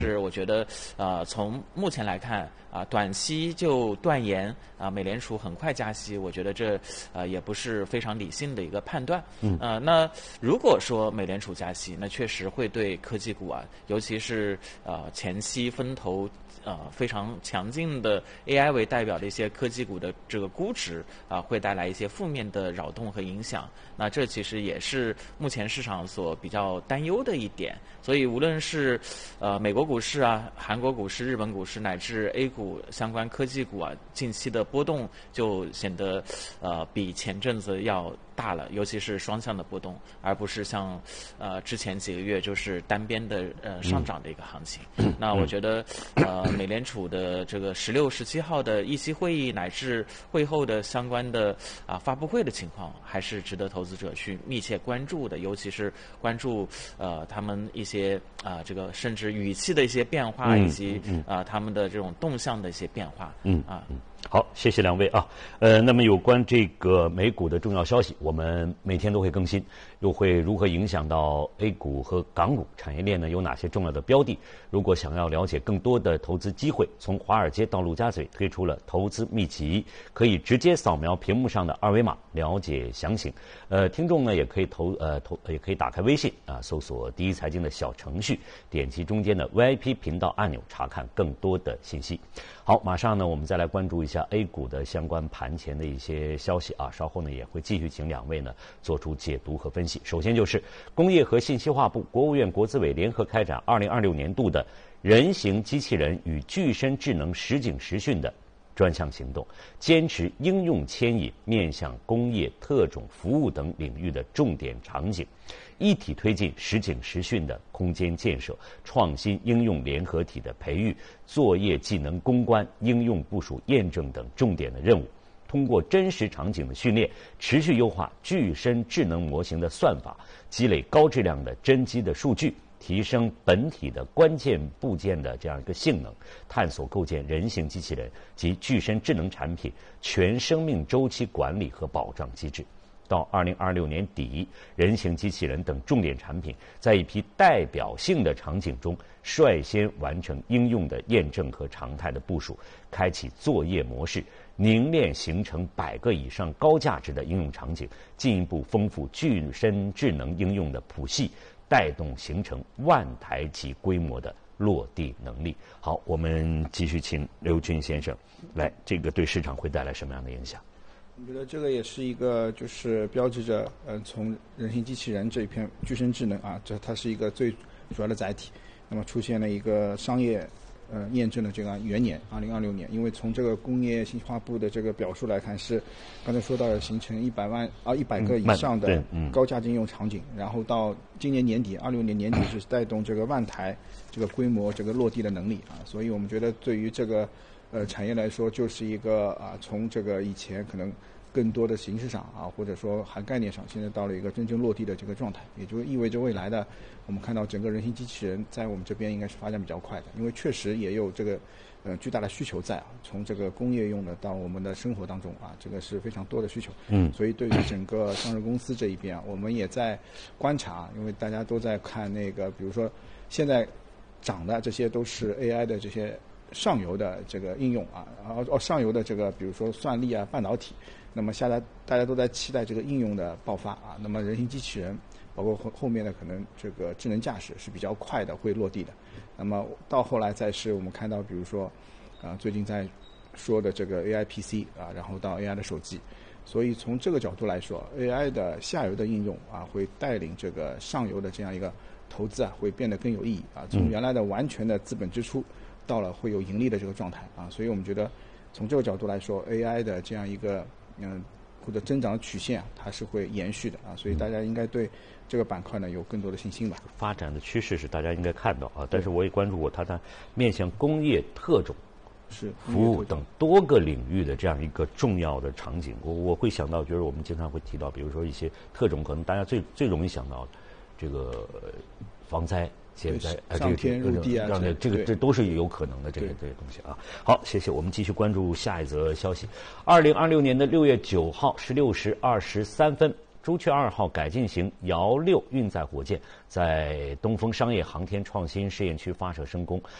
是我觉得，从目前来看，短期就断言美联储很快加息，我觉得这也不是非常理性的一个判断。那如果说美联储加息，那确实会对科技股尤其是前期风头非常强劲的 AI 为代表的一些科技股的这个估值会带来一些负面的扰动和影响。那这其实也是目前市场所比较担忧的一点。所以无论是美国股市韩国股市、日本股市乃至 A 股相关科技股近期的波动就显得比前阵子要大了，尤其是双向的波动，而不是像之前几个月就是单边的上涨的一个行情。那我觉得美联储的这个16、17号的议息会议乃至会后的相关的发布会的情况，还是值得投资者去密切关注的，尤其是关注他们一些这个甚至语气的一些变化，以及他们的这种动向的一些变化。 好，谢谢两位啊。那么有关这个美股的重要消息，我们每天都会更新，又会如何影响到 A 股和港股产业链呢？有哪些重要的标的？如果想要了解更多的投资机会，从华尔街到陆家嘴推出了投资秘籍，可以直接扫描屏幕上的二维码了解详情。听众呢也可以也可以打开微信搜索第一财经的小程序，点击中间的 VIP 频道按钮查看更多的信息。好，马上呢我们再来关注一下 A 股的相关盘前的一些消息稍后呢也会继续请两位呢做出解读和分析。首先就是工业和信息化部、国务院国资委联合开展2026年度的人形机器人与具身智能实景实训的专项行动，坚持应用牵引面向工业、特种服务等领域的重点场景，一体推进实景实训的空间建设，创新应用联合体的培育，作业技能攻关、应用部署验证等重点的任务。通过真实场景的训练，持续优化具身智能模型的算法，积累高质量的真机的数据，提升本体的关键部件的这样一个性能，探索构建人形机器人及具身智能产品全生命周期管理和保障机制。到2026年底，人形机器人等重点产品在一批代表性的场景中率先完成应用的验证和常态的部署，开启作业模式，凝练形成100个以上高价值的应用场景，进一步丰富具身智能应用的谱系，带动形成万台级规模的落地能力。好，我们继续请刘军先生来，这个对市场会带来什么样的影响？ 我觉得这个也是一个，就是标志着，从人形机器人这一片具身智能它是一个最主要的载体。那么出现了一个商业验证的这个元年2026年，因为从这个工业信息化部的这个表述来看，是刚才说到形成100个以上的高价值应用场景，然后到今年年底26年年底是带动这个万台这个规模这个落地的能力所以我们觉得对于这个产业来说，就是一个从这个以前可能更多的形式上或者说含概念上，现在到了一个真正落地的这个状态，也就意味着未来的我们看到整个人形机器人在我们这边应该是发展比较快的，因为确实也有这个巨大的需求在从这个工业用的到我们的生活当中这个是非常多的需求。所以对于整个上市公司这一边我们也在观察，因为大家都在看那个，比如说现在涨的这些都是 AI 的这些上游的这个应用上游的这个比如说算力半导体，那么下来大家都在期待这个应用的爆发那么人形机器人包括后面的可能这个智能驾驶是比较快的会落地的，那么到后来再是我们看到比如说最近在说的这个 AI PC 然后到 AI 的手机，所以从这个角度来说 AI 的下游的应用会带领这个上游的这样一个投资会变得更有意义从原来的完全的资本支出到了会有盈利的这个状态所以我们觉得从这个角度来说 AI 的这样一个或者增长的曲线它是会延续的所以大家应该对这个板块呢有更多的信心吧。 发展的趋势是大家应该看到但是我也关注过它的面向工业、特种服务等多个领域的这样一个重要的场景。我会想到，就是我们经常会提到，比如说一些特种，可能大家最容易想到的这个防灾。现在上天入地这都是有可能的这些东西好，谢谢。我们继续关注下一则消息。2026年的6月9号16时23分， 朱雀2号改进型遥6运载火箭在东风商业航天创新试验区发射升空，